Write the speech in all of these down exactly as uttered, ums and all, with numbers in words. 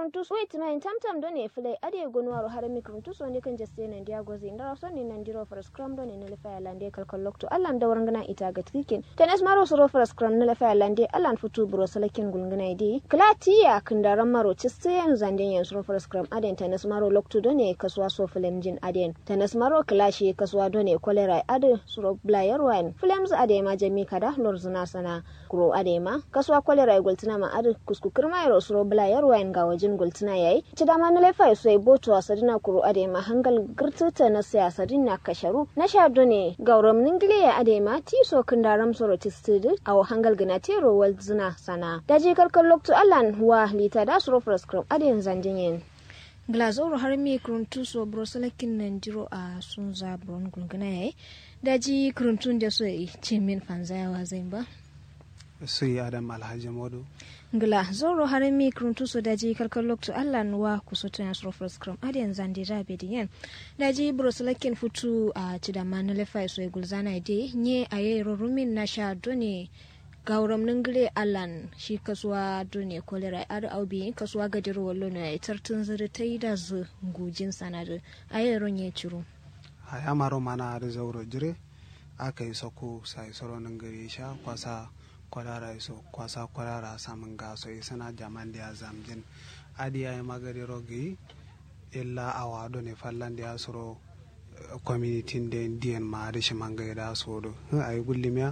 kruntus wait my tamtam don e fle ade gonwaro harami kruntus woni kan jaste nan dia gozi ndara so ni nan diro for scrum don ne le fa lande kalkal lokto allan da warngana ita ga tikin tenes maro so for scrum ne le fa lande allan futu bro salakin gulngana idi klatiya kindaran maro ciste yan zanden yan so for scrum aden tenes maro lokto don e kaswa so flemjin aden tenes maro klashi kaswa don e kolera ade suro blayer wine flames ade ma jami kada lorzuna sana kuro ade ma kaswa kolera gultina ma ade kuskukirma yaro suro blayer wine ga wajin gultina yayi ci da ma nale fa so e boto asadina kuro ade ma hangal girtuta na siyasa dinna kasharu na shado ne gauram ningle ya ade ma ti so kindaram soro tistid aw hangal gnate ro walzuna sana daji kalkal lokto allan wa lita da suro frascrum ade zanjin glazoro har mi kruntu so broselakin nan jiro a sunza bron gulgana yayi daji kruntun da so e cimin fanzayawa zaimba sai adam alhaji modu ngla zoro harami kruntu so daji kalkal lokto allan wa kusoto ya srofra scrum adian zandi rabe diyen daji broselakin futu a cidama na lefa so e gulzana ide nye aye rorumin na sha doni gauram ningire allan shi kasuwa doni kolera adu aubi kasuwa gadiro wallo na tartun zuri tai da zu gujin sanadu aye ronye ciru haya maro mana da zauro jire akai soko sai soro ningire sha kwasa kwarara iso kwasa kwarara samun gaso isana jaman da zamjin adiya ya magari rogi illa awado ne fallan da soro community de dien ma da shi mangai da soro ay gullimiya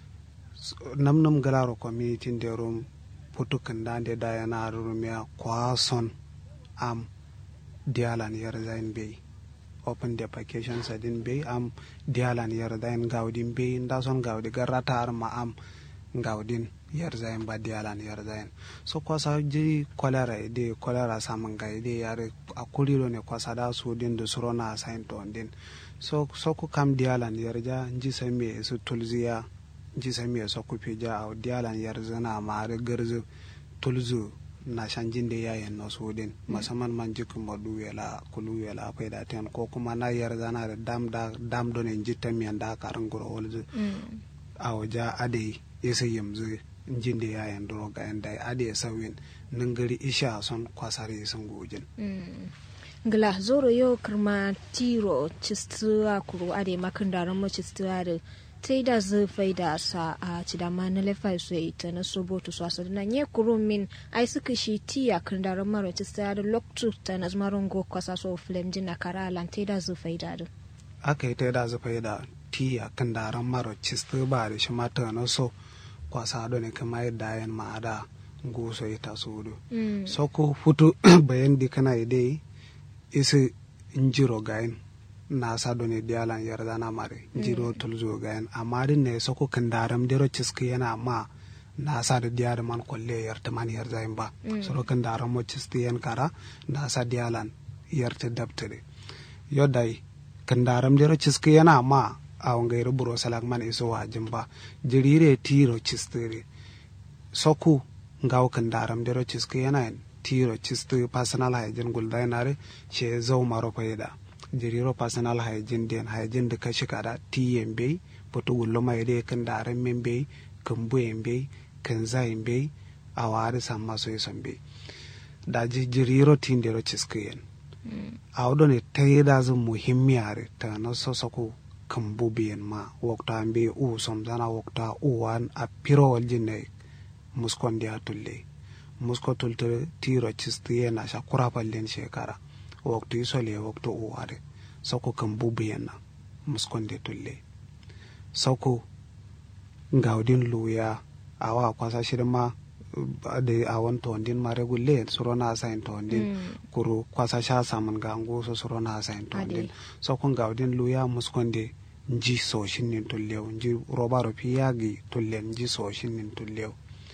namnam galaro community de rum putukan da da yana rumiya kwason am dialan yar zain bay open defecation sadin bay am dialan yar zain gaudin bay nda son gaudi garata ar ma am gaudin yar zayin ba dialan yar zayin so kwasa ji kolera de kolera samun ga ide yare akuriro ne kwasa da su din da surona sain to din so so ku kam dialan yar ja ji sai me su tulziya ji sai me so ku fija au dialan yar zana ma da garzu tulzu na shanjin da yayin no su din musamman man jikin madu wela kulu wela faida ten ko kuma na yar zana da dam da dam don in jitta mi anda karan guro wolzu au ja ade yasa yamzu jin da yayin duro ga yanda ade sawin ningari isha son kwasare sun gojin ngla zoro yo kirma tiro chistuwa kuro ade makandaran mo chistuwa da tai da zu faida sa a cidama na lefa so ita na soboto so asa na nye kuro min ai suka shi tiya kandaran maro chistuwa da loktu ta na zmarongo kwasa so flame jin na kara lan tai da zu faida da akai tai da zu faida tiya kandaran maro chistuwa ba da shi mata na so kwasa do ne kama yadda yan ma'ada guso ita sudu mm. so ko futu bayan di kana ide isi njiro gain na sa do ne dialan yarda na mare njiro mm. tulzo gain amma din ne so ko kandaram dero ciski yana ma na sa da diar man kolle yarta man yarda in ba mm. so kandaram mo ciski yan kara na sa dialan yarta dabtare yodai kandaram dero ciski yana ma awon gairo buro salak man iso wajin ba jirire tiro chistere soku ngaw kan daram dero chiske yana tiro chiste personal hygiene gulda yanare she zo maro paida jiriro personal hygiene den hygiene de kashi kada tmb boto gullo mai de kan daram membe kan buembe kan zaimbe aware samma so yesombe da jiriro tindero chiske yen awdo ne tayda zu muhimmiyare ta no so soku kan bubiyan ma wakta mbe u somzana wakta uwan a piro waljine muskon dia tulle musko tulte tiro chistiye na sha kurapallen shekara waktu isole waktu uware soko kan bubiyan na muskon de tulle soko ngaudin luya awa kwasa shirma de awon tondin mare gulle surona sain tondin mm. kuru kwasa sha saman gango so surona sain tondin soko ngaudin luya muskon de nji so shinin tullew nji robaro piyagi tullen nji so shinin tullew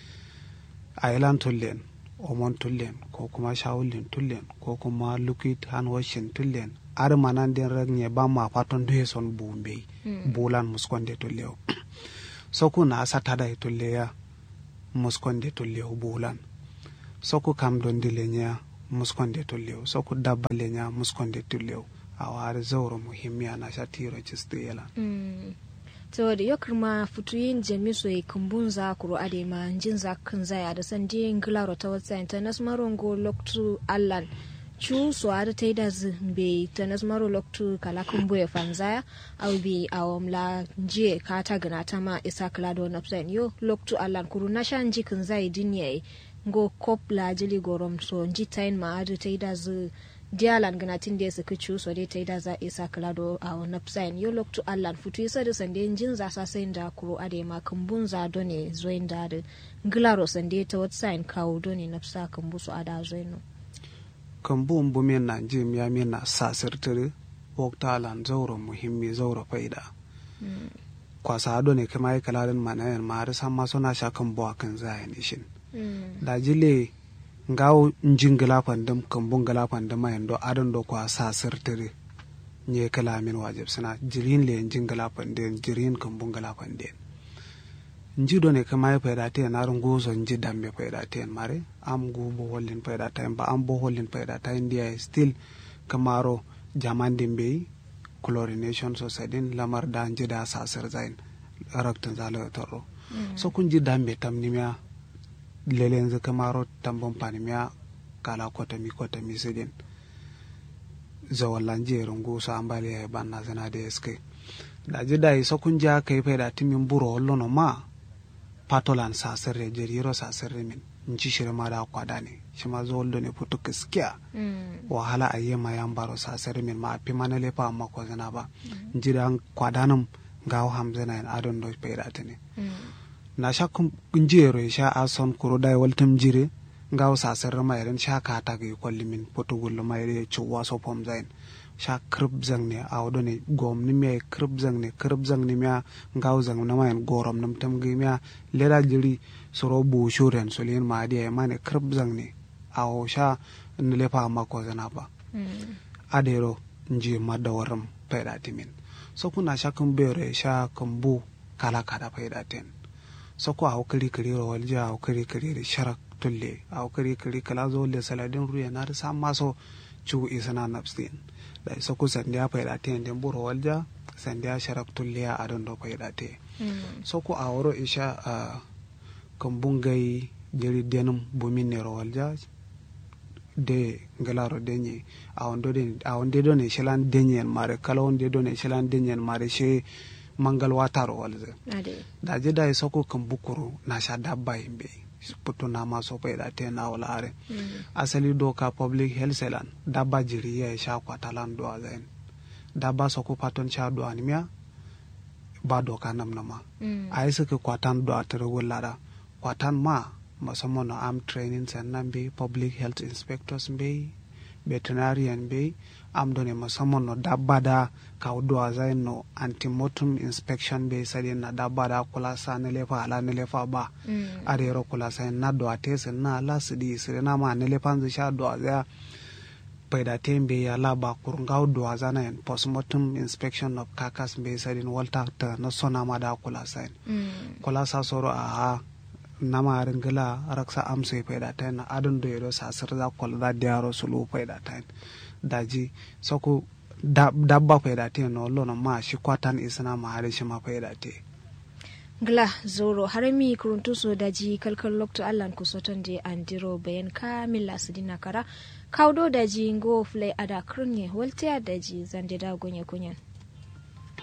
ailan tullen omon tullen ko kuma shawulin tullen ko kuma liquid hand washing tullen ar manan den ragne ba ma paton de son bumbe mm. bulan muskonde tullew soku na satada tulleya muskonde tullew bulan soku kam don dilenya muskonde tullew soku dabbalenya muskonde tullew awar zawro muhimmiya na shatiro cistiyela mm. to da yokar ma futuyin jamiso e kumbunza kuro ade ma jinza kan zaya da san din glaro ta whatsa international go loktu allan chu so ada taida be international loktu kala kumbu e fanzaya au bi awam la je kata gana ta ma isa klado napsen yo loktu allan kuro na shanji kan zai dinye go kopla jili gorom so jitain ma ada taida zu dialan ganatin da su kicu so dai taida za isa klado a napsen yo loktu allan futu isa da sande jin za sa sai da kuro ade ma kumbun za done zoin da da glaro sande ta whatsa kawo done napsa kumbu so ada zoino kambu mbu men na jim ya men na sasirtiri wokta lan zauro muhimmi zauro faida mm. kwa sado ne kuma ai kalalin manayan ma har san ma suna shakan bo akan zayan ishin mm. da jile ngawo njingala pandam kambun gala pandam yando adon do kwa sasirtiri nye kalamin wajib sana jirin le njingala pandem jirin kambun gala pandem nji do ne kuma ai faida te na rungo so nji dambe faida te mare am go bo hollin faida ta ba am bo hollin faida ta india still kamaro jaman dimbe chlorination so sadin lamar da nji da sasir zain raktan zalo toro mm. so kun ji dambe tam nimya lelen za kamaro tambon panimya kala kota mi kota mi sedin zawalanje rungo so ambali e banna zana de eske da ji dai so kun ja kai faida timin buro hollo no ma patolan sasirre jeriro sasirre min nci shire ma da kwada ne shi ma zo holdo ne putu kiskiya mm. wahala aye ma yambaro sasirre min ma pi manale pa amma ko zana ba mm. nci da kwadanum gawo hamzana en adon do peyda tane mm. na shakum njero sha ason kuro dai waltum jire ngaw sasirre ma ren sha ka ta gi kolli min putu gullo ma re chuwa so pom zain sha krib zang ne awdo ne gom ni me krib zang ne krib zang ni me ngaw zang na mayen gorom nam tam gi me lera jiri soro bu shuren solen ma dia ma ne krib zang ne aw sha nle pa ma ko zana ba mm. adero nji madda waram payda timin so kuna sha kun bere sha kumbu kala kala payda ten so ko aw kiri kiri ro walja aw kiri kiri sharak tulle aw kiri kiri kala zo le saladin ruya na da samma so chu isana nafsin da so ku sandiya payda ten den buro walja sandiya sharak tulle a don do payda te mm. so ko awro isha uh, kumbungai jeri denum bumin ne ro walja de ngalaro denye awondo de awonde do ne shelan denyen mare kala onde do ne shelan denyen mare she mangal wataro walze ade da je dai soko kan bukuru na sha dabba imbe puto na ma so pe da te na wala are mm. asali do ka public health selan dabba jiri ya sha kwatalan do azen dabba soko paton sha do animia ba do ka nam nama mm. ai suka kwatan do atare wala kwatan ma musamman na am training sannan be public health inspectors be veterinarian be am done musamman no dabba da kawdo azain no antemortem inspection be sadi na dabba da kula sa ne lefa ala ne lefa ba mm. are ro kula sa na do atese na la sidi sire na ma ne lefa nzi sha do azaya paida tembe ya la ba kurngao do azana en postmortem inspection of carcass be sadi walta ta no sona ma da kula sa mm. kula sa soro a nama ringala raksa amse payda tan adon do yodo sa sirza kol da diaro sulu payda tan daji soko dabba payda tan no lono ma shi kwatan isna ma hare shi ma payda te gla zoro harami kuruntu so daji kalkal lokto allan ku soton de andiro bayan kamilla sidina kara kawdo daji ngo flay ada krunye wolte daji zande da gonye kunyan